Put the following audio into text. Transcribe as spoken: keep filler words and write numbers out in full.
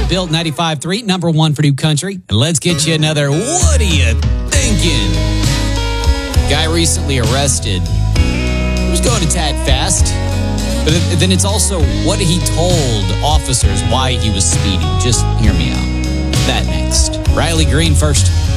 Built ninety-five point three, number one for New Country. And let's get you another What Are You Thinking? Guy recently arrested. He was going a tad fast. But then it's also what he told officers why he was speeding. Just hear me out. That next. Riley Green first.